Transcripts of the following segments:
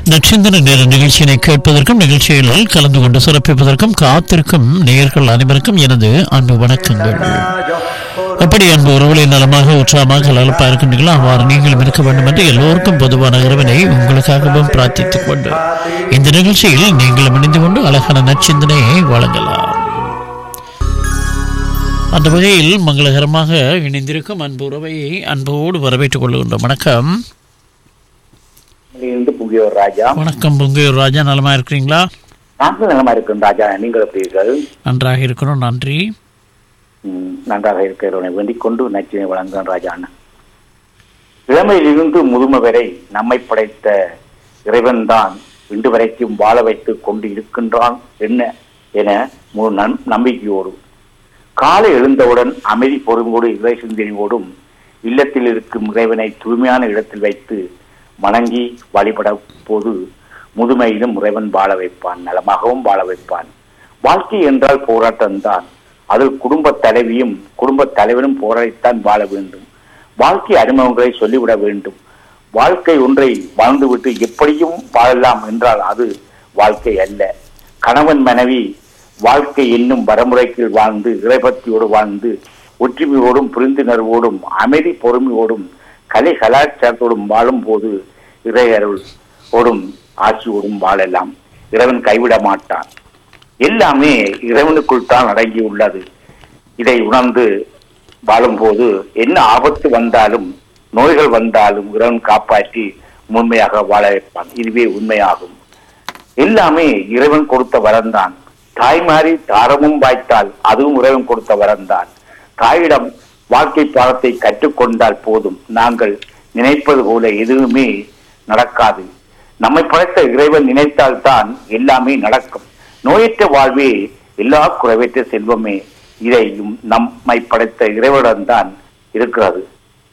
நட்சத்திர நேர நிகழ்ச்சியினை கேட்பதற்கும் நிகழ்ச்சியில் கலந்து கொண்டு சிறப்பிப்பதற்கும் காத்திருக்கும் நேயர்கள் அனைவருக்கும் எனது அன்பு வணக்கங்கள். எப்படி அன்பு உறவுகளை நலமாக உற்சாகமாக அழப்பா இருக்கின்றீர்களோ அவ்வாறு நீங்களும் இருக்க வேண்டும் என்று எல்லோருக்கும் பொதுவான இறைவனை உங்களுக்காகவும் பிரார்த்தித்துக் கொண்டு இந்த நிகழ்ச்சியில் நீங்களும் இணைந்து கொண்டு அழகான நற்சிந்தனையை வழங்கலாம். அந்த வகையில் மங்களகரமாக இணைந்திருக்கும் அன்பு உறவை அன்போடு வரவேற்றுக் கொள்கின்றோம். வணக்கம். ராஜா. வணக்கம் பொங்கையூர் ராஜா, நலமா இருக்கிறீங்களா? நாங்கள் நலமா இருக்கிறோம் ராஜா, நீங்கள் எப்படி இருக்கிறீர்கள்? நன்றாக இருக்கிறோம், நன்றி. நன்றாக இருக்கிறவனை வேண்டிக் கொண்டு நச்சினை வழங்குகிறேன் ராஜா. இளமையிலிருந்து முதுமை வரை நம்மை படைத்த இறைவன் தான் இன்று வரைக்கும் வாழ வைத்துக் கொண்டு இருக்கின்றான் என்ன என முழு நம்பிக்கையோடு காலை எழுந்தவுடன் அமைதி பொறுமையோடு இறை சிந்தனையோடும் இல்லத்தில் இருக்கும் இறைவனை தூய்மையான இடத்தில் வைத்து வணங்கி வழிபட போது முதுமையிலும் இறைவன் வாழ வைப்பான், நலமாகவும் வாழ வைப்பான். வாழ்க்கை என்றால் போராட்டம்தான். அதில் குடும்ப தலைவியும் குடும்ப தலைவனும் போராடித்தான் வாழ வேண்டும். வாழ்க்கை அனுபவங்களை சொல்லிவிட வேண்டும். வாழ்க்கை ஒன்றை வாழ்ந்துவிட்டு எப்படியும் வாழலாம் என்றால் அது வாழ்க்கை அல்ல. கணவன் மனைவி வாழ்க்கை என்னும் வரமுறைக்கு வாழ்ந்து இறைபக்தியோடு வாழ்ந்து ஒற்றுமையோடும் புரிந்துணர்வோடும் அமைதி பொறுமையோடும் கலை கலாச்சாரத்தோடும் வாழும் போது இறை அருளோடும் ஆட்சியோடும் வாழலாம். இறைவன் கைவிட மாட்டான். எல்லாமே இறைவனுக்குள் தான் அடங்கியுள்ளது. இதை உணர்ந்து வாழும்போது என்ன ஆபத்து வந்தாலும் நோய்கள் வந்தாலும் இறைவன் காப்பாற்றி உண்மையாக வாழ வைப்பான். இதுவே உண்மையாகும். எல்லாமே இறைவன் கொடுத்த வரம்தான். தாய் மாறி தாரமும் வாய்த்தால் அதுவும் இறைவன் கொடுத்த வரம்தான். தாயிடம் வாழ்க்கை பாடத்தை கற்றுக்கொண்டால் போதும். நாங்கள் நினைப்பது போல எதுவுமே நடக்காது. நம்மை படைத்த இறைவன் நினைத்தால்தான் எல்லாமே நடக்கும். நோயற்ற வாழ்வே எல்லா குறைவற்ற செல்வமே. இதையும் நம்மை படைத்த இறைவனிடம்தான் இருக்கிறது.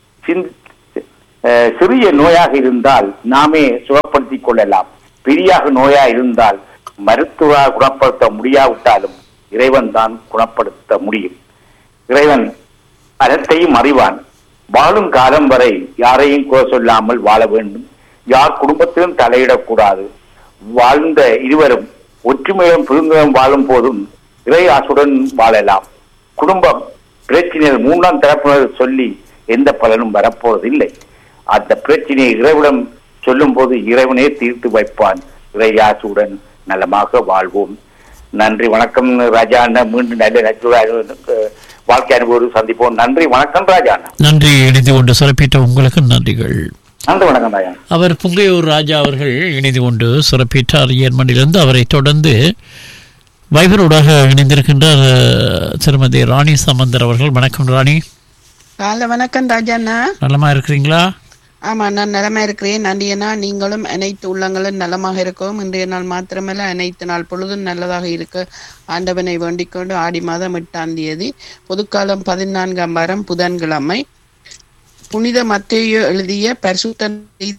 சிறிய நோயாக இருந்தால் நாமே சுகப்படுத்திக் கொள்ளலாம். பெரியாக நோயா இருந்தால் மருத்துவராக குணப்படுத்த முடியாவிட்டாலும் இறைவன் தான் குணப்படுத்த முடியும். இறைவன் அனைத்தையும் அறிவான். வாழும் காலம் வரை யாரையும் குறை சொல்லாமல் வாழ வேண்டும். யார் குடும்பத்திலும் தலையிடக்கூடாது. வாழ்ந்த இருவரும் ஒற்றுமையும் புரிந்தும் வாழும் போதும் இறை ஆசுடன் வாழலாம். குடும்பம் பிரச்சனைகள் மூன்றாம் தரப்பினர் சொல்லி எந்த பலனும் வரப்போவதில்லை. அந்த பிரச்சனையை இறைவனிடம் சொல்லும் போது இறைவனே தீர்த்து வைப்பான். இறை ஆசுடன் நலமாக வாழ்வோம். நன்றி, வணக்கம் ராஜா. மீண்டும் நல்ல வாழ்க்கை அனுபவம் சந்திப்போம். நன்றி, வணக்கம் ராஜா. நன்றி. இணைந்து கொண்டு சிறப்பித்த உங்களுக்கு நன்றிகள். நன்றி, வணக்கம் ராஜா. அவர் புங்கையூர் ராஜா அவர்கள் இணைந்து கொண்டு சிறப்பிட்டார் ஏர்மனிலிருந்து. அவரை தொடர்ந்து வைபரோடாக இணைந்திருக்கின்றார் திருமதி ராணி சமந்தர் அவர்கள். வணக்கம் ராணி. காலை வணக்கம் ராஜாண்ணா. நலமா இருக்கிறீங்களா? ஆமா, நான் நலமா இருக்கிறேன். நன்றியண்ணா. நீங்களும் அனைத்து உள்ளங்களும் நலமாக இருக்கவும் இன்றைய நாள் மாத்திரமல்ல அனைத்து நாள் பொழுதும் நல்லதாக இருக்க ஆண்டவனை வேண்டிக் கொண்டு ஆடி மாதம் 8ஆம் தேதி பொதுக்காலம் 14ஆம் வாரம் புதன்கிழமை புனித மத்தேயு எழுதிய பரிசுத்த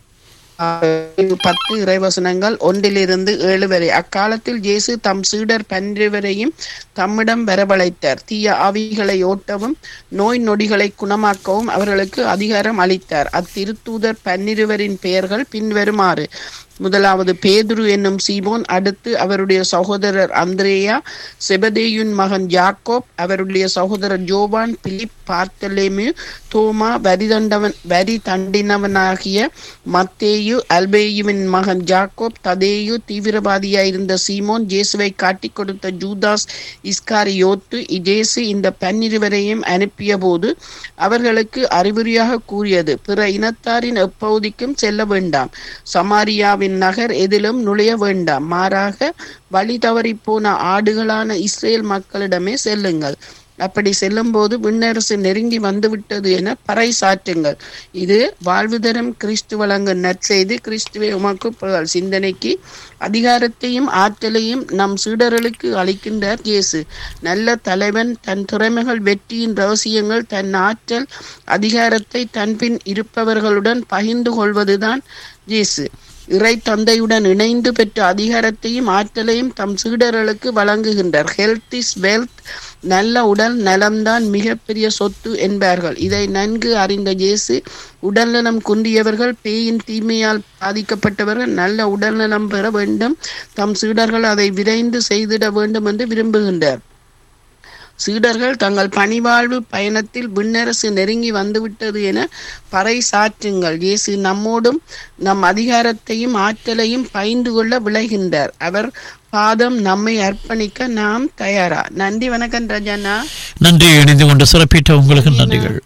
10 இறைவசனங்கள் 1-7 வரை. அக்காலத்தில் இயேசு தம் சீடர் 12 தம்மிடம் வரவழைத்தார். தீய ஆவிகளை ஓட்டவும் நோய் நொடிகளை குணமாக்கவும் அவர்களுக்கு அதிகாரம் அளித்தார். அத்திருத்தூதர் 12 பெயர்கள் பின்வருமாறு: முதலாவது பேதுரு என்னும் சீமோன், அடுத்து அவருடைய சகோதரர் அந்திரேயா, செபதேயுன் மகன் யாக்கோப், அவருடைய சகோதரர் ஜோவான், பிலிப், பார்த்தலேமு, தோமா, வரி தண்டினவனாகிய மத்தேயு, அல்பேயுவின் மகன் ஜாக்கோப், ததேயு, தீவிரவாதியாயிருந்த சீமோன், இயேசுவை காட்டிக் கொடுத்த ஜூதாஸ் இஸ்காரியோத்து. இயேசு இந்த 12 அனுப்பிய போது அவர்களுக்கு அறிவுரையாக கூறியது: பிற இனத்தாரின் எப்பகுதிக்கும் செல்ல வேண்டாம், சமாரியாவின் நகர் எதிலும் நுழைய வேண்டாம், மாறாக வழி தவறி போன ஆடுகளான இஸ்ரேல் மக்களிடமே செல்லுங்கள். அப்படி செல்லும் போது விண்ணரசு நெருங்கி வந்துவிட்டது என பறைசாற்றுங்கள். இது வாழ்வு தரும் கிறிஸ்து வழங்கும் நற்செய்தி. கிறிஸ்துவை உமக்கு புகழ். சிந்தனைக்கு அதிகாரத்தையும் ஆற்றலையும் நம் சீடர்களுக்கு அளிக்கின்றார் இயேசு. நல்ல தலைவன் தன் திறமைகள், வெற்றியின் ரகசியங்கள், தன் ஆற்றல், அதிகாரத்தை தன்பின் இருப்பவர்களுடன் பகிர்ந்து கொள்வதுதான் இயேசு. இறை தந்தையுடன் இணைந்து பெற்ற அதிகாரத்தையும் ஆற்றலையும் தம் சீடர்களுக்கு வழங்குகின்றார். ஹெல்த் இஸ் வெல்த், நல்ல உடல் நலம்தான் மிகப்பெரிய சொத்து என்பார்கள். இதை நன்கு அறிந்த இயேசு உடல்நலம் குன்றியவர்கள், பேயின் தீமையால் பாதிக்கப்பட்டவர்கள் நல்ல உடல்நலம் பெற வேண்டும், தம் சீடர்கள் அதை விரைந்து செய்திட வேண்டும் என்று விரும்புகின்றார். சீடர்கள் தங்கள் பணிவாழ்வு பயணத்தில் விண்ணரசு நெருங்கி வந்துவிட்டது என பறைசாற்றுங்கள். இயேசு நம்மோடும் நம் அதிகாரத்தையும் ஆற்றலையும் பகிர்ந்து கொள்ள விளைகின்றார். அவர் பாதம் நம்மை அர்ப்பணிக்க நாம் தயாரா. நன்றி, வணக்கம் ரஜனா. நன்றி. இணைந்து கொண்டு சிறப்பித்த உங்களுக்கு நன்றிகள்.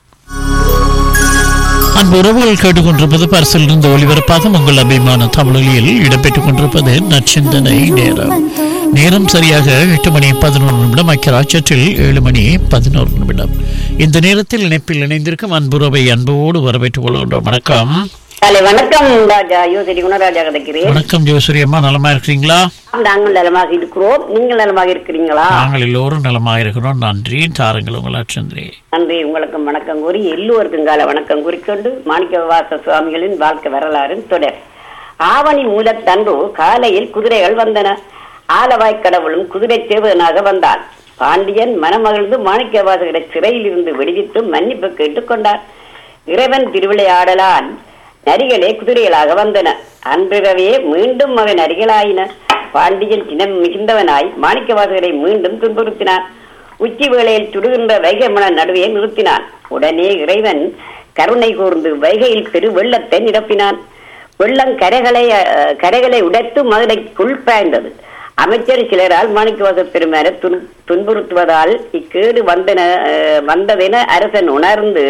அன்பு உறவுகள் கேட்டுக்கொண்டிருப்பது பரிசில் இருந்து ஒளிபரப்பாக உங்கள் அபிமான தமிழில் இடம்பெற்றுக் கொண்டிருப்பது நற்சிந்தனை நேரம். நேரம் சரியாக 8:11 ஐக்கியராட்சத்தில் 7:11. இந்த நேரத்தில் இணைப்பில் இணைந்திருக்கும் அன்புறவை அன்போடு வரவேற்றுக் கொள்கின்றோம். வணக்கம். வணக்கம் ராஜா. யோசரி குணராஜா கதைக்கிறேன். வணக்கம் ஜோசரி அம்மா, நலமா இருக்கிறீங்களா? நாங்கள் நலமாக இருக்கிறோம். நீங்கள் நலமாக இருக்கிறீங்களா? நாங்கள் எல்லோரும் நலமாக இருக்கிறோம். நன்றி. தாருங்கள் உங்கள் அச்சந்திரி. நன்றி. உங்களுக்கும் வணக்கம் கூறி எல்லோருக்கும் கால வணக்கம் கூறிக்கொண்டு மாணிக்கவாச சுவாமிகளின் வாழ்க்கை வரலாறின் தொடர். ஆவணி மூலத்தன்று காலையில் குதிரைகள் வந்தன. ஆலவாய் கடவுளும் குதிரை சேவகனாக வந்தான். பாண்டியன் மனமகிழ்ந்து மாணிக்கவாசகரை சிறையில் இருந்து விடுவித்து மன்னிப்பு கேட்டுக் கொண்டார். இறைவன் திருவிளையாடலால் நரிகளே குதிரைகளாக வந்தன. அன்றிரவே மீண்டும் அவை நரிகளாயின. பாண்டியன் சினம் மிகுந்தவனாய் மாணிக்கவாசகரை மீண்டும் துன்புறுத்தினான். உச்சி வேளையில் சுடுகின்ற வைகை மணல் நடுவே நிறுத்தினான். உடனே இறைவன் கருணை கூர்ந்து வைகையில் பெரு வெள்ளத்தை நிரப்பினான். வெள்ளம் கரைகளை உடைத்து மதுரைக்குள் பாய்ந்தது. அமைச்சர் சிலரால் மாணிக்கவாசகர் பெருமானை துன்புறுத்துவதால் இக்கேடு வந்ததென அரசன் உணர்ந்து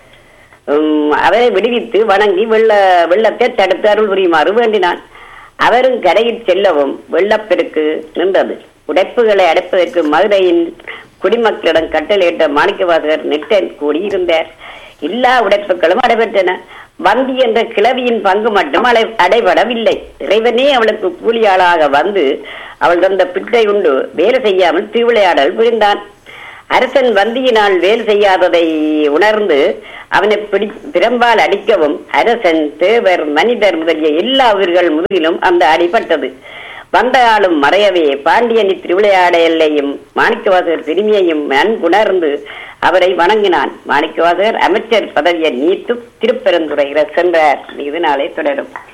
அவரை விடுவித்து வணங்கி வெள்ளத்தை தடுத்து அருள் புரியுமாறு வேண்டினான். அவரும் கரையில் செல்லவும் வெள்ளப்பெருக்கு நின்றது. உடைப்புகளை அடைப்பதற்கு மதுரையின் குடிமக்களிடம் கட்டளையிட்ட மாணிக்கவாசகர் நெட்டன் கூடியிருந்தார். எல்லா உடைப்புகளும் அடைபெற்றன. வந்தி என்ற கிழவியின் பங்கு மட்டும் அடைபடவில்லை. இறைவனே அவளுக்கு கூலியாளாக வந்து அவள் தந்த பிட்டை உண்டு வேலை செய்யாமல் திருவிளையாடல் புரிந்தான். அரசன் வந்தியினால் வேலை செய்யாததை உணர்ந்து அவனை பிரம்பால் அடிக்கவும் அரசன், தேவர், மனிதர் முதலிய எல்லா உயிர்கள் முதுகிலும் அந்த அடிபட்டது. வந்த ஆளும் மறையவே பாண்டியனி திருவிளையாட எல்லையும் மாணிக்கவாசகர் திரும்பியையும் நன்குணர்ந்து அவரை வணங்கினான். மாணிக்கவாசகர் அமைச்சர் பதவியை நீத்து திருப்பெருந்துறை சென்றார். இது நாளை தொடரும்.